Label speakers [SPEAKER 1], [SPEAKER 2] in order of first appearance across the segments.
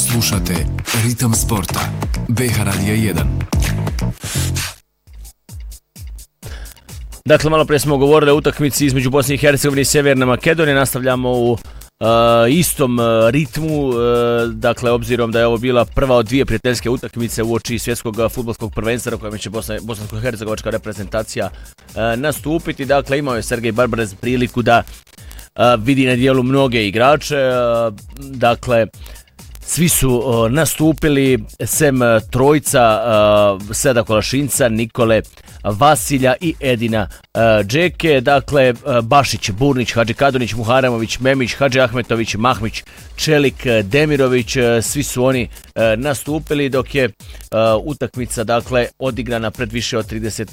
[SPEAKER 1] Slušate Ritam sporta. BH Radija 1.
[SPEAKER 2] Dakle, malo prije smo govorili o utakmici između Bosne i Hercegovine i Sjeverne Makedonije. Nastavljamo u istom ritmu, dakle, obzirom da je ovo bila prva od dvije prijateljske utakmice uoči svjetskog fudbalskog prvenstva u kojem će bosansko-hercegovačka reprezentacija nastupiti. Dakle, imao je Sergej Barbarez priliku da vidi na dijelu mnoge igrače, dakle, svi su nastupili, sem trojca Seda Kolašinca, Nikole Vasilja i Edina Džeke, dakle Bašić, Burnić, Hadži Kadunić, Muharemović, Memić, Hadži Ahmetović, Mahmić, Čelik, Demirović, svi su oni nastupili, dok je utakmica, dakle, odigrana pred više od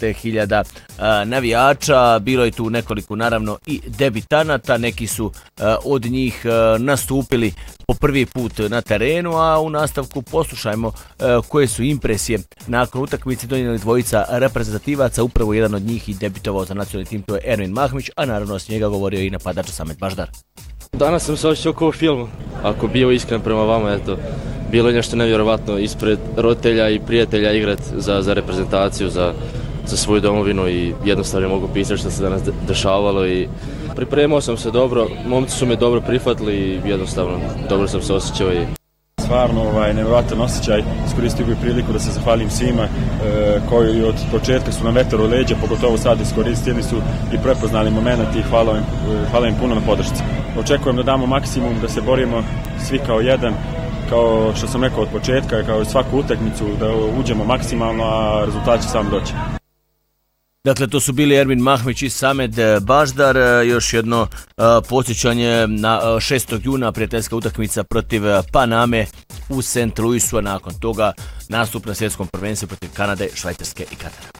[SPEAKER 2] 30.000 navijača. Bilo je tu nekoliko, naravno, i debitanata, neki su od njih nastupili po prvi put na terenu, a u nastavku poslušajmo koje su impresije nakon utakmice donijeli dvojica reprezentativaca, upravo jedan od njih i debitovao za nacionalni tim, to je Ermin Mahmić, a naravno s njega govorio i napadač Samet Baždar.
[SPEAKER 3] Danas sam se osjećao kao u filmu, ako bio iskren prema vama, eto, bilo je nešto nevjerovatno ispred roditelja i prijatelja igrat za reprezentaciju, za svoju domovinu i jednostavno mogu pisati što se danas dešavalo i pripremao sam se dobro, momci su me dobro prihvatili i jednostavno dobro sam se osjećao i
[SPEAKER 4] stvarno nevjerojatan osjećaj. Iskoristio bih priliku da se zahvalim svima koji od početka su na veteru leđa, pogotovo sad iskoristili su i prepoznali moment i hvala im puno na podršci. Očekujem da damo maksimum, da se borimo svi kao jedan, kao što sam rekao od početka, kao i svaku utakmicu, da uđemo maksimalno, a rezultat će sam doći.
[SPEAKER 2] Dakle, to su bili Ermin Mahmić i Samet Baždar. Još jedno podsjećanje na 6. juna prijateljska utakmica protiv Paname u St. Louisu, a nakon toga nastup na svjetskom prvenstvu protiv Kanade, Švajcarske i Katara.